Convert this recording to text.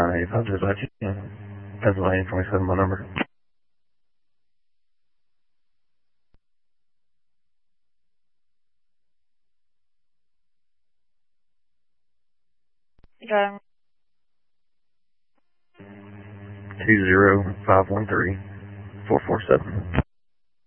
8505, Pennsylvania 27, my number. Driving 20513 447.